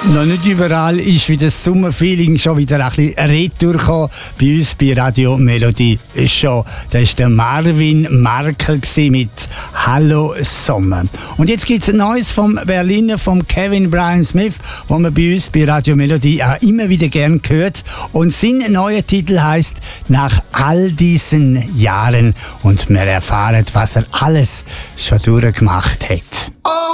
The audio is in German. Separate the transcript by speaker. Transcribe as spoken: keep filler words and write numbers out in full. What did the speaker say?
Speaker 1: Noch nicht überall ist wie das Sommerfeeling schon wieder ein bisschen retour gekommen. Bei uns bei Radio Melodie ist schon. Da war der Marvin Markel mit «Hallo Sommer». Und jetzt gibt es ein Neues vom Berliner, vom Kevin Brian Smith, wo man bei uns bei Radio Melodie auch immer wieder gern hört. Und sein neuer Titel heißt «Nach all diesen Jahren». Und wir erfahren, was er alles schon durchgemacht hat.